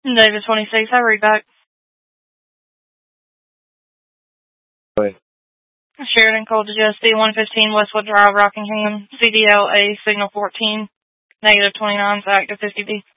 David 26, I read back. Wait. Sheridan called to Justy, 115 Westwood Drive, Rockingham, CDL A, signal 14, negative 29, active 50B.